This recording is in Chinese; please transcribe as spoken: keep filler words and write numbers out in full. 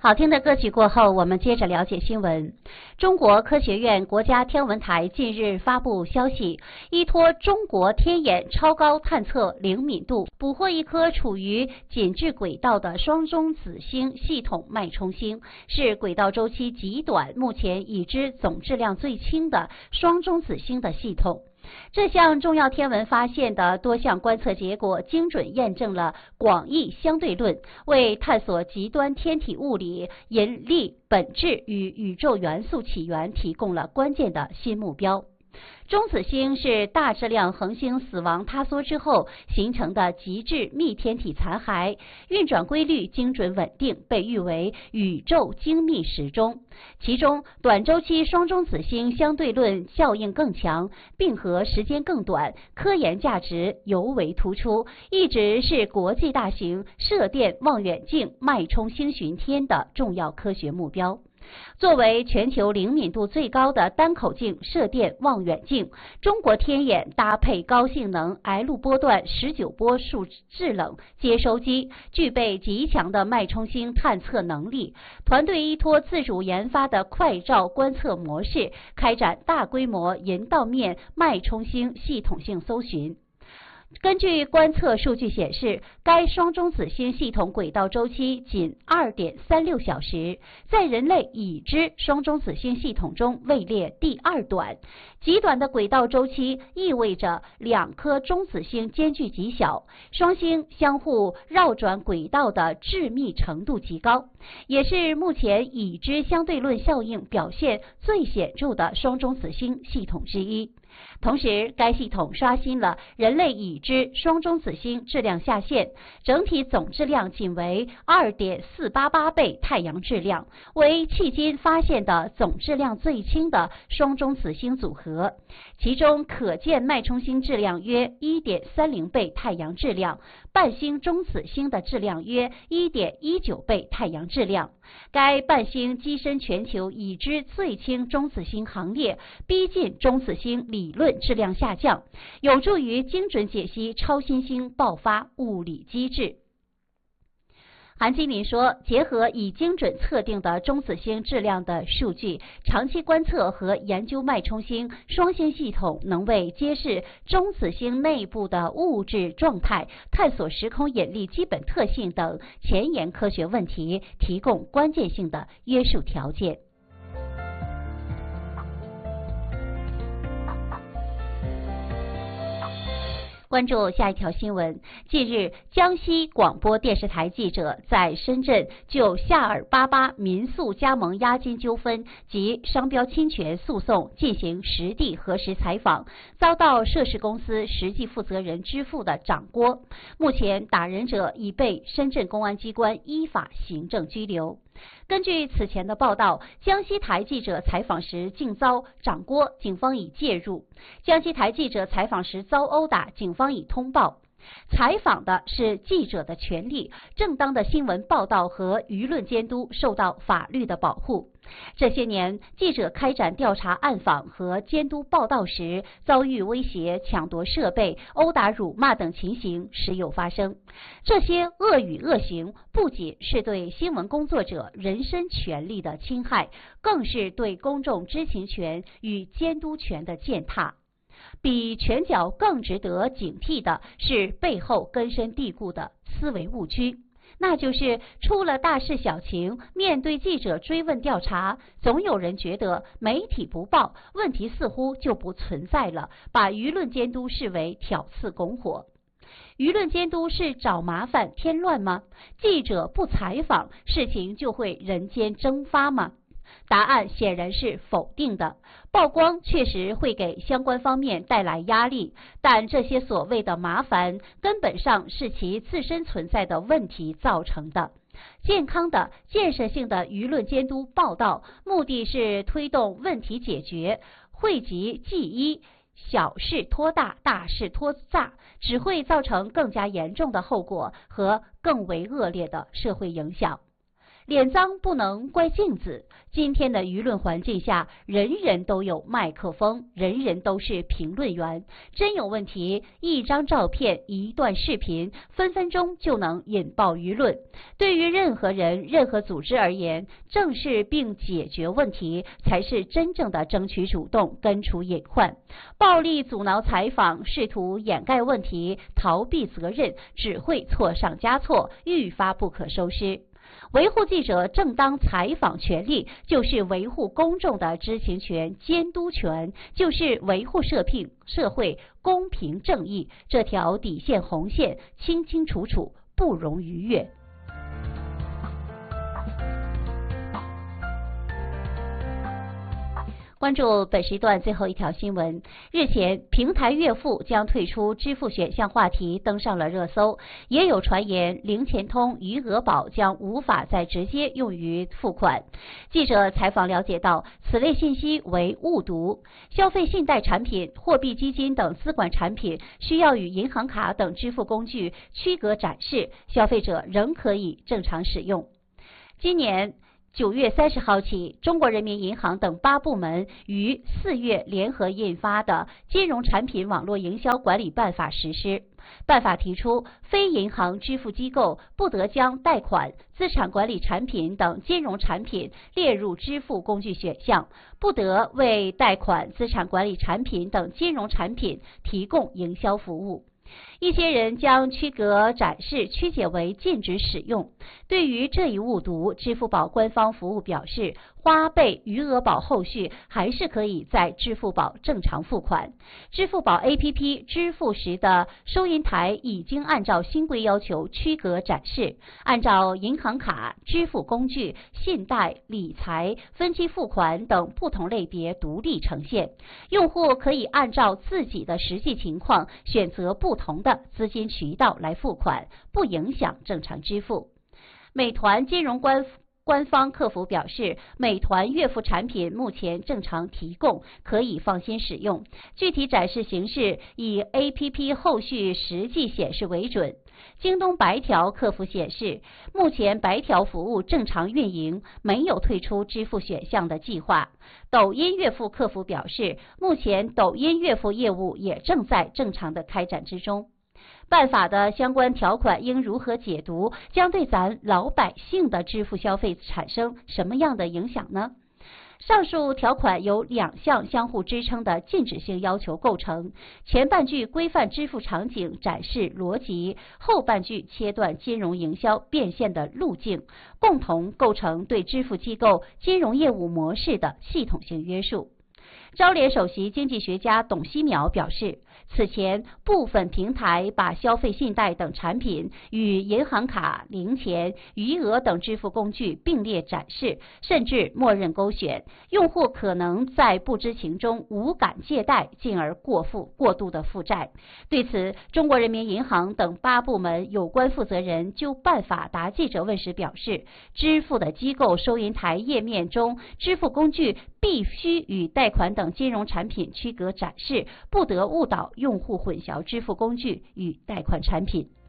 好听的歌曲过后，我们接着了解新闻。中国科学院国家天文台近日发布消息，依托中国天眼超高探测灵敏度，捕获一颗处于紧致轨道的双中子星系统脉冲星，是轨道周期极短、目前已知总质量最轻的双中子星的系统。这项重要天文发现的多项观测结果，精准验证了广义相对论，为探索极端天体物理、引力本质与宇宙元素起源提供了关键的新目标。中子星是大质量恒星死亡塌缩之后形成的极致密天体残骸，运转规律精准稳定，被誉为宇宙精密时钟。其中，短周期双中子星相对论效应更强，并合时间更短，科研价值尤为突出，一直是国际大型射电望远镜脉冲星巡天的重要科学目标。作为全球灵敏度最高的单口径射电望远镜，中国天眼搭配高性能 L 波段十九波束制冷接收机，具备极强的脉冲星探测能力。团队依托自主研发的快照观测模式，开展大规模银道面脉冲星系统性搜寻。根据观测数据显示，该双中子星系统轨道周期仅 二点三六小时，在人类已知双中子星系统中位列第二短。极短的轨道周期意味着两颗中子星间距极小，双星相互绕转轨道的致密程度极高，也是目前已知相对论效应表现最显著的双中子星系统之一。同时，该系统刷新了人类已知双中子星质量下限，整体总质量仅为 二点四八八倍太阳质量，为迄今发现的总质量最轻的双中子星组合。其中，可见脉冲星质量约 一点三零倍太阳质量，伴星中子星的质量约 一点一九倍太阳质量。该伴星跻身全球已知最轻中子星行列，逼近中子星理论质量下降，有助于精准解析超新星爆发物理机制。韩基民说，结合已精准测定的中子星质量的数据，长期观测和研究脉冲星双星系统，能为揭示中子星内部的物质状态、探索时空引力基本特性等前沿科学问题提供关键性的约束条件。关注下一条新闻。近日，江西广播电视台记者在深圳就夏尔巴巴民宿加盟押金纠纷及商标侵权诉讼进行实地核实采访，遭到涉事公司实际负责人支付的掌掴。目前，打人者已被深圳公安机关依法行政拘留。根据此前的报道，江西台记者采访时竟遭掌掴，警方已介入；江西台记者采访时遭殴打，警方已通报。采访的是记者的权利，正当的新闻报道和舆论监督受到法律的保护。这些年，记者开展调查暗访和监督报道时，遭遇威胁、抢夺设备、殴打、辱骂等情形时有发生。这些恶语恶行不仅是对新闻工作者人身权利的侵害，更是对公众知情权与监督权的践踏。比拳脚更值得警惕的是背后根深蒂固的思维误区，那就是出了大事小情，面对记者追问调查，总有人觉得媒体不报，问题似乎就不存在了，把舆论监督视为挑刺拱火。舆论监督是找麻烦添乱吗？记者不采访，事情就会人间蒸发吗？答案显然是否定的。曝光确实会给相关方面带来压力，但这些所谓的麻烦根本上是其自身存在的问题造成的。健康的、建设性的舆论监督报道，目的是推动问题解决，讳疾忌医，小事拖大，大事拖炸，只会造成更加严重的后果和更为恶劣的社会影响。 脸脏不能怪镜子。今天的舆论环境下，人人都有麦克风，人人都是评论员。真有问题，一张照片、一段视频，分分钟就能引爆舆论。对于任何人、任何组织而言，正视并解决问题，才是真正的争取主动、根除隐患。暴力阻挠采访，试图掩盖问题、逃避责任，只会错上加错，愈发不可收拾。维护记者正当采访权利，就是维护公众的知情权、监督权，就是维护社评社会公平正义。这条底线红线清清楚楚，不容逾越。关注本时段最后一条新闻。日前，平台月付将退出支付选项话题登上了热搜，也有传言零钱通、余额宝将无法再直接用于付款。记者采访了解到，此类信息为误读。消费信贷产品、货币基金等资管产品需要与银行卡等支付工具区隔展示，消费者仍可以正常使用。今年九月三十号起，中国人民银行等八部门于四月联合印发的《金融产品网络营销管理办法》实施。办法提出，非银行支付机构不得将贷款、资产管理产品等金融产品列入支付工具选项，不得为贷款、资产管理产品等金融产品提供营销服务。一些人将区隔展示曲解为禁止使用。对于这一误读，支付宝官方服务表示，花呗、余额宝后续还是可以在支付宝正常付款。支付宝 A P P 支付时的收银台已经按照新规要求区隔展示，按照银行卡、支付工具、信贷、理财、分期付款等不同类别独立呈现。用户可以按照自己的实际情况选择不同的资金渠道来付款，不影响正常支付。美团金融官官方客服表示，美团月付产品目前正常提供，可以放心使用。具体展示形式以 A P P 后续实际显示为准。京东白条客服显示，目前白条服务正常运营，没有退出支付选项的计划。抖音月付客服表示，目前抖音月付业务也正在正常的开展之中。办法的相关条款应如何解读，将对咱老百姓的支付消费产生什么样的影响呢？上述条款由两项相互支撑的禁止性要求构成，前半句规范支付场景展示逻辑，后半句切断金融营销变现的路径，共同构成对支付机构金融业务模式的系统性约束。招联首席经济学家董希淼表示，此前部分平台把消费信贷等产品与银行卡、零钱、余额等支付工具并列展示，甚至默认勾选，用户可能在不知情中无感借贷，进而过负过度的负债。对此，中国人民银行等八部门有关负责人就办法答记者问时表示，支付的机构收银台页面中，支付工具必须与贷款等金融产品区隔展示，不得误导用户混淆支付工具与贷款产品。